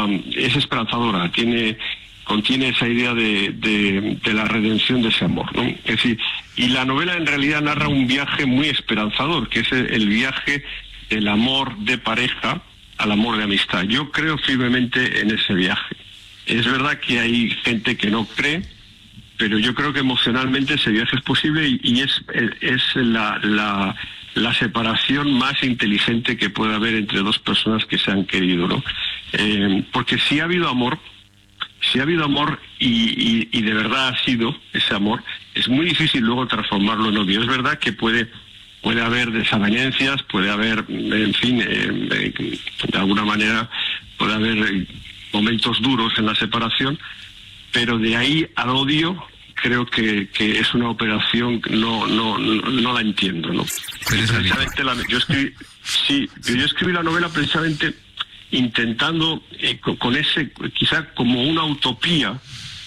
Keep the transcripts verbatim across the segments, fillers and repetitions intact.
una es esperanzadora, tiene contiene esa idea de, de, de la redención de ese amor, ¿no? Es decir, y la novela en realidad narra un viaje muy esperanzador, que es el, el viaje del amor de pareja al amor de amistad. Yo creo firmemente en ese viaje. Es verdad que hay gente que no cree, pero yo creo que emocionalmente ese viaje es posible y, y es, es la, la, la separación más inteligente que puede haber entre dos personas que se han querido, ¿no? Eh, porque si ha habido amor, si ha habido amor y, y, y de verdad ha sido ese amor, es muy difícil luego transformarlo en odio. Es verdad que puede puede haber desavenencias, puede haber, en fin, eh, de alguna manera puede haber momentos duros en la separación, pero de ahí al odio creo que, que es una operación que no no no, no la entiendo, ¿no? Precisamente la, yo escribí sí yo escribí la novela precisamente intentando eh, con, con ese quizá como una utopía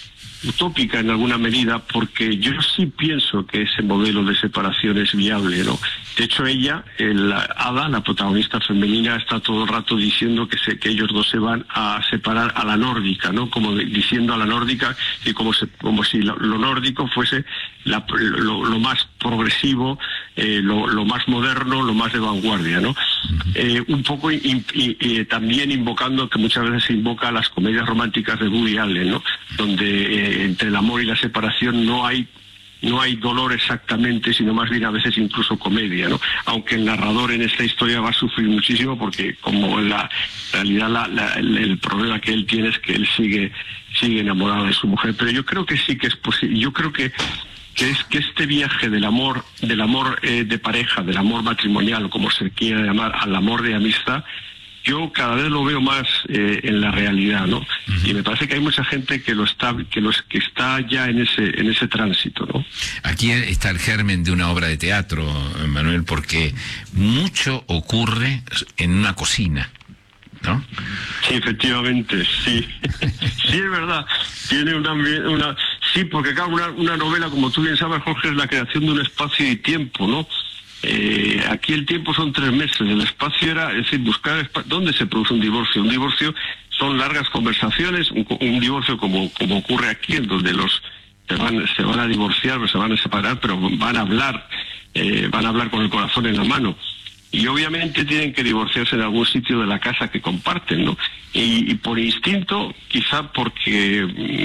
utópica en alguna medida, porque yo sí pienso que ese modelo de separación es viable, ¿no? De hecho, ella, el, Ada, la protagonista femenina, está todo el rato diciendo que, se, que ellos dos se van a separar a la nórdica, ¿no? Como de, diciendo a la nórdica, y como, se, como si lo, lo nórdico fuese la, lo, lo más progresivo, eh, lo, lo más moderno, lo más de vanguardia, ¿no? Eh, un poco in, in, in, también invocando, que muchas veces se invoca a las comedias románticas de Woody Allen, ¿no? Donde eh, entre el amor y la separación no hay no hay dolor exactamente, sino más bien a veces incluso comedia, ¿no? Aunque el narrador en esta historia va a sufrir muchísimo porque como en la realidad la, la, el, el problema que él tiene es que él sigue sigue enamorado de su mujer, pero yo creo que sí que es posible. Yo creo que que es que este viaje del amor del amor eh, de pareja, del amor matrimonial, o como se quiera llamar, al amor de amistad, yo cada vez lo veo más eh, en la realidad, ¿no? Uh-huh. Y me parece que hay mucha gente que lo está, que los que está ya en ese, en ese tránsito, ¿no? Aquí está el germen de una obra de teatro, Manuel, porque mucho ocurre en una cocina, ¿no? Sí, efectivamente, sí. Sí, es verdad. Tiene una, una sí, porque claro, una, una novela, como tú bien sabes, Jorge, es la creación de un espacio y tiempo, ¿no? Eh, aquí el tiempo son tres meses, el espacio era, es decir, buscar dónde se produce un divorcio. Un divorcio son largas conversaciones, un, un divorcio como, como ocurre aquí, en donde los se van, se van a divorciar, se van a separar, pero van a hablar, eh, van a hablar con el corazón en la mano. Y obviamente tienen que divorciarse en algún sitio de la casa que comparten, ¿no? Y, y por instinto, quizá porque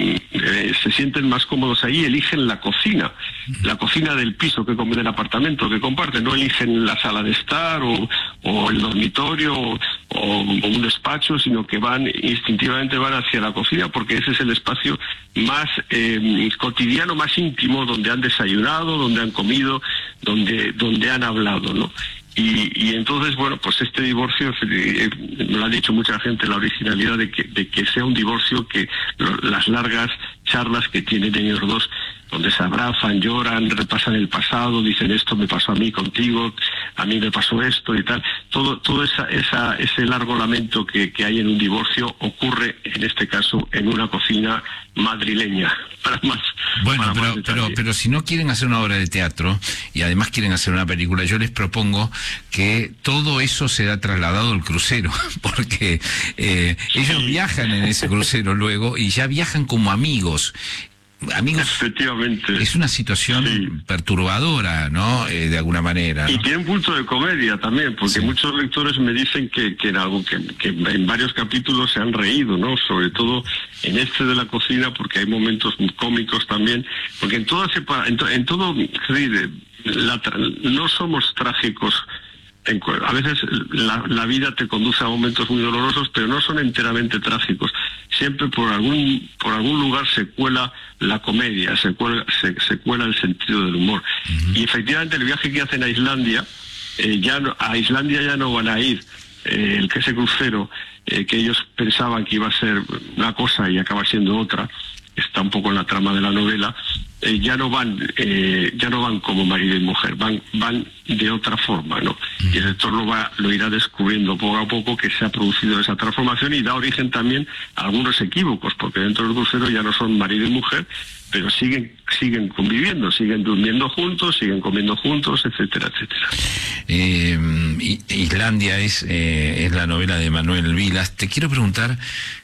eh, se sienten más cómodos ahí, eligen la cocina, la cocina del piso, que del apartamento que comparten, no eligen la sala de estar o, o el dormitorio o, o un despacho, sino que van instintivamente van hacia la cocina porque ese es el espacio más eh, cotidiano, más íntimo, donde han desayunado, donde han comido, donde, donde han hablado, ¿no? Y, y entonces, bueno, pues este divorcio, eh, me lo ha dicho mucha gente, la originalidad de que, de que sea un divorcio que lo, las largas charlas que tienen ellos dos, donde se abrazan, lloran, repasan el pasado, dicen esto me pasó a mí contigo, a mí me pasó esto y tal, todo todo esa, esa ese largo lamento que, que hay en un divorcio ocurre, en este caso, en una cocina madrileña. Para más, bueno, para pero, más pero, pero si no quieren hacer una obra de teatro y además quieren hacer una película, yo les propongo que todo eso sea trasladado al crucero, porque eh, ellos sí. viajan en ese crucero luego y ya viajan como amigos. Amigos, efectivamente. Es una situación sí. perturbadora, ¿no? Eh, de alguna manera, ¿no? Y tiene un punto de comedia también, porque sí. muchos lectores me dicen que, que en algo que, que en varios capítulos se han reído, ¿no? Sobre todo en este de la cocina, porque hay momentos muy cómicos también, porque en todo en, to, en todo sí, la, no somos trágicos. En, a veces la, la vida te conduce a momentos muy dolorosos, pero no son enteramente trágicos. Siempre por algún por algún lugar se cuela la comedia, se cuela, se, se cuela el sentido del humor. Uh-huh. Y efectivamente el viaje que hacen a Islandia, eh, ya no, a Islandia ya no van a ir. Eh, el que ese crucero eh, que ellos pensaban que iba a ser una cosa y acaba siendo otra, está un poco en la trama de la novela. Eh, ya no van eh, ya no van como marido y mujer, van van de otra forma, ¿no? Y el lector lo va lo irá descubriendo poco a poco que se ha producido esa transformación y da origen también a algunos equívocos, porque dentro del crucero ya no son marido y mujer, pero siguen siguen conviviendo, siguen durmiendo juntos, siguen comiendo juntos, etcétera, etcétera. Eh, Islandia es eh, es la novela de Manuel Vilas. Te quiero preguntar